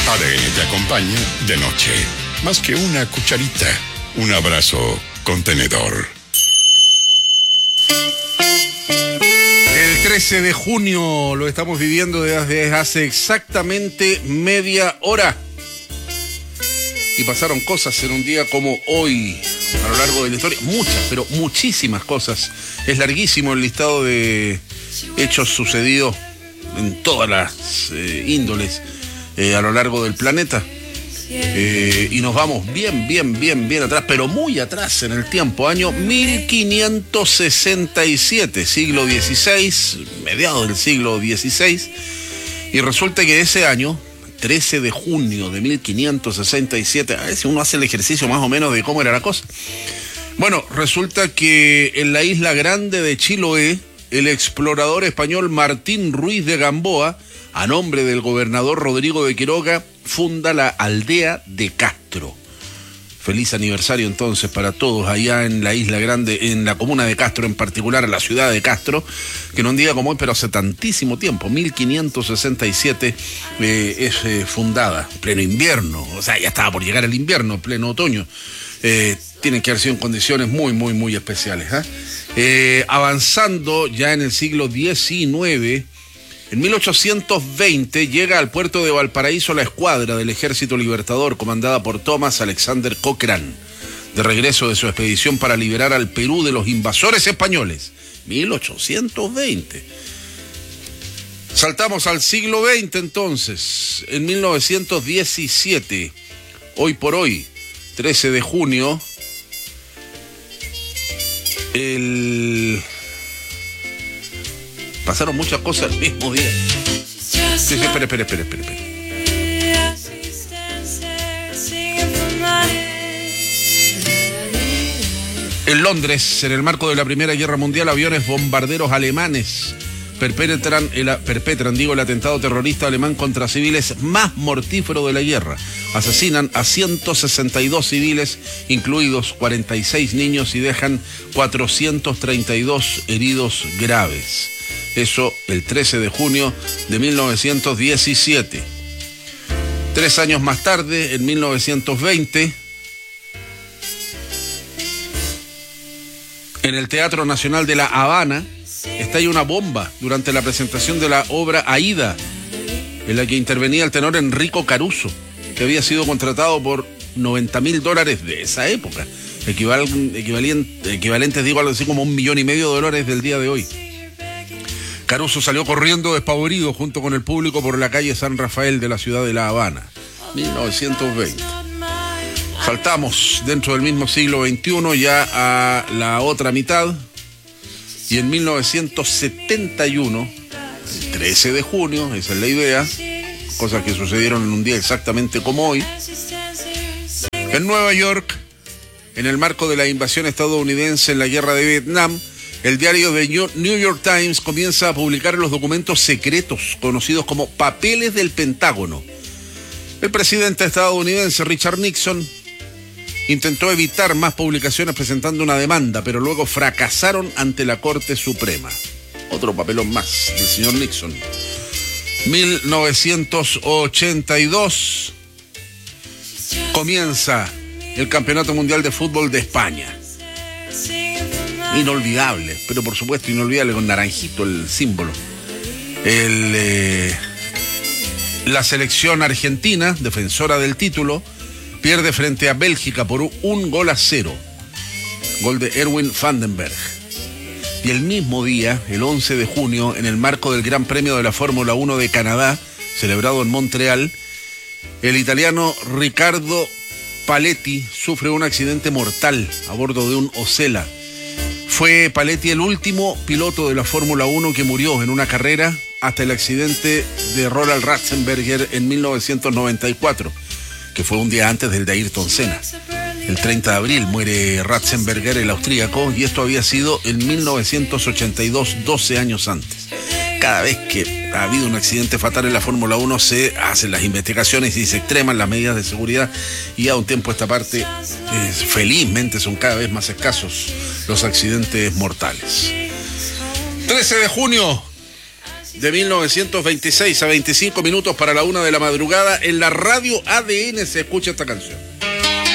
ADN te acompaña de noche. Más que una cucharita, un abrazo contenedor. El 13 de junio lo estamos viviendo desde hace exactamente media hora. Y pasaron cosas en un día como hoy, a lo largo de la historia. Muchas, pero muchísimas cosas. Es larguísimo el listado de hechos sucedidos en todas las índoles a lo largo del planeta. Y nos vamos bien atrás, pero muy atrás en el tiempo. Año 1567, siglo XVI, mediados del siglo XVI. Y resulta que ese año, 13 de junio de 1567, a ver si uno hace el ejercicio más o menos de cómo era la cosa. Bueno, resulta que en la isla grande de Chiloé, el explorador español Martín Ruiz de Gamboa, a nombre del gobernador Rodrigo de Quiroga, funda la aldea de Castro. Feliz aniversario entonces para todos allá en la isla grande, en la comuna de Castro, en particular en la ciudad de Castro, que en un día como hoy, pero hace tantísimo tiempo, 1567, es fundada, pleno invierno, o sea, ya estaba por llegar el invierno, pleno otoño. Tienen que haber sido en condiciones muy especiales. Avanzando ya en el siglo XIX, en 1820 llega al puerto de Valparaíso la escuadra del Ejército Libertador comandada por Thomas Alexander Cochrane, de regreso de su expedición para liberar al Perú de los invasores españoles. 1820. Saltamos al siglo XX entonces, en 1917, hoy por hoy, 13 de junio, pasaron muchas cosas el mismo día. Sí, espere. En Londres, en el marco de la Primera Guerra Mundial, aviones bombarderos alemanes perpetran el atentado terrorista alemán contra civiles más mortífero de la guerra. Asesinan a 162 civiles, incluidos 46 niños, y dejan 432 heridos graves. Eso el 13 de junio de 1917. 3 años más tarde, en 1920, en el Teatro Nacional de La Habana, estalla una bomba durante la presentación de la obra Aída, en la que intervenía el tenor Enrico Caruso, que había sido contratado por $90.000 de esa época, equivalentes, digo, algo así como $1,5 millones del día de hoy. Caruso salió corriendo despavorido junto con el público por la calle San Rafael de la ciudad de La Habana. 1920. Saltamos dentro del mismo siglo XXI ya a la otra mitad. Y en 1971, el 13 de junio, esa es la idea, cosas que sucedieron en un día exactamente como hoy, en Nueva York, en el marco de la invasión estadounidense en la guerra de Vietnam, el diario The New York Times comienza a publicar los documentos secretos conocidos como papeles del Pentágono. El presidente estadounidense Richard Nixon intentó evitar más publicaciones presentando una demanda, pero luego fracasaron ante la Corte Suprema. Otro papelón más del señor Nixon. 1982 comienza el Campeonato Mundial de Fútbol de España. Inolvidable, pero por supuesto inolvidable, con naranjito el símbolo. La selección argentina, defensora del título, pierde frente a Bélgica por 1-0. Gol de Erwin Vandenberg. Y el mismo día, el 11 de junio, en el marco del Gran Premio de la Fórmula 1 de Canadá, celebrado en Montreal, el italiano Riccardo Paletti sufre un accidente mortal a bordo de un Osella. Fue Paletti el último piloto de la Fórmula 1 que murió en una carrera hasta el accidente de Roland Ratzenberger en 1994, que fue un día antes del de Ayrton Senna. El 30 de abril muere Ratzenberger, el austríaco, y esto había sido en 1982, 12 años antes. Cada vez que ha habido un accidente fatal en la Fórmula 1 se hacen las investigaciones y se extreman las medidas de seguridad, y a un tiempo a esta parte, felizmente son cada vez más escasos los accidentes mortales. 13 de junio de 1926 a 25 minutos para la 1 de la madrugada. En la radio ADN se escucha esta canción.